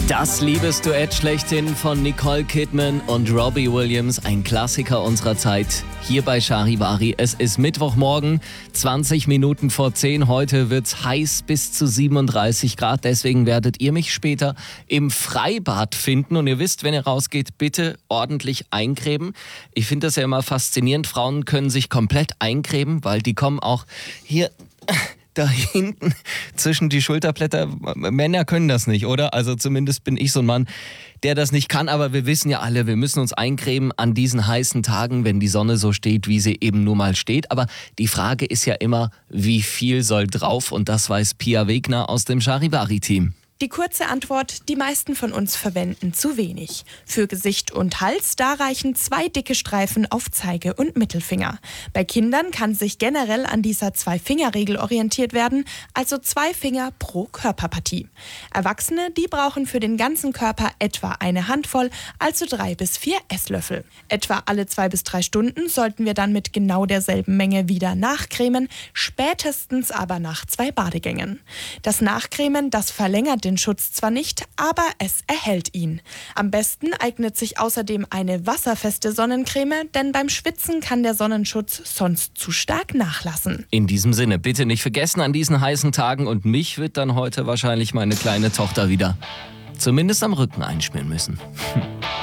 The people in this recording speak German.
Das Liebesduett schlechthin von Nicole Kidman und Robbie Williams, ein Klassiker unserer Zeit, hier bei Charivari. Es ist Mittwochmorgen, 20 Minuten vor 10. Heute wird's heiß bis zu 37 Grad, deswegen werdet ihr mich später im Freibad finden. Und ihr wisst, wenn ihr rausgeht, bitte ordentlich eincremen. Ich finde das ja immer faszinierend, Frauen können sich komplett eincremen, weil die kommen auch hier da hinten zwischen die Schulterblätter. Männer können das nicht, oder? Also zumindest bin ich so ein Mann, der das nicht kann. Aber wir wissen ja alle, wir müssen uns eincremen an diesen heißen Tagen, wenn die Sonne so steht, wie sie eben nun mal steht. Aber die Frage ist ja immer, wie viel soll drauf? Und das weiß Pia Wegner aus dem Charivari-Team. Die kurze Antwort, die meisten von uns verwenden zu wenig. Für Gesicht und Hals, da reichen 2 dicke Streifen auf Zeige- und Mittelfinger. Bei Kindern kann sich generell an dieser 2-Finger-Regel orientiert werden, also 2 Finger pro Körperpartie. Erwachsene, die brauchen für den ganzen Körper etwa eine Handvoll, also 3 bis 4 Esslöffel. Etwa alle 2 bis 3 Stunden sollten wir dann mit genau derselben Menge wieder nachcremen, spätestens aber nach 2 Badegängen. Das Nachcremen, das verlängert den Schutz zwar nicht, aber es erhält ihn. Am besten eignet sich außerdem eine wasserfeste Sonnencreme, denn beim Schwitzen kann der Sonnenschutz sonst zu stark nachlassen. In diesem Sinne, bitte nicht vergessen an diesen heißen Tagen, und mich wird dann heute wahrscheinlich meine kleine Tochter wieder zumindest am Rücken einschmieren müssen.